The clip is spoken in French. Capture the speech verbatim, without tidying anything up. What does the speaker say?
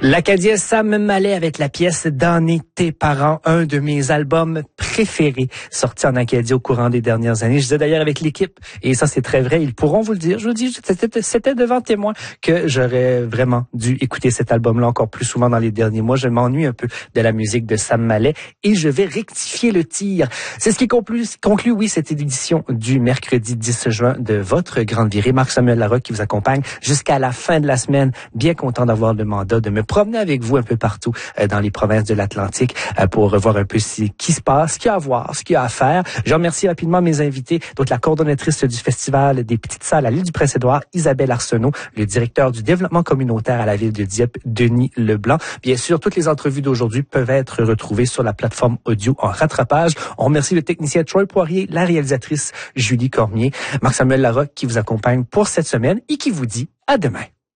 L'Acadien Sam Mallet avec la pièce Dans tes parents, un de mes albums préférés sorti en Acadie au courant des dernières années. Je disais d'ailleurs avec l'équipe, et ça c'est très vrai, ils pourront vous le dire, je vous dis, c'était, c'était devant témoin que j'aurais vraiment dû écouter cet album-là encore plus souvent dans les derniers mois. Je m'ennuie un peu de la musique de Sam Mallet et je vais rectifier le tir. C'est ce qui conclut, conclut oui, cette édition du mercredi dix juin de votre Grande Virée. Marc-Samuel Larocque qui vous accompagne jusqu'à la fin de la semaine. Bien content d'avoir le mandat de me promener avec vous un peu partout euh, dans les provinces de l'Atlantique euh, pour revoir un peu ce qui se passe, ce qu'il y a à voir, ce qu'il y a à faire. Je remercie rapidement mes invités, donc la coordonnatrice du Festival des Petites Salles à l'île du Prince-Édouard, Isabelle Arsenault, le directeur du développement communautaire à la ville de Dieppe, Denis Leblanc. Bien sûr, toutes les entrevues d'aujourd'hui peuvent être retrouvées sur la plateforme audio en rattrapage. On remercie le technicien Troy Poirier, la réalisatrice Julie Cormier, Marc-Samuel Larocque qui vous accompagne pour cette semaine et qui vous dit à demain.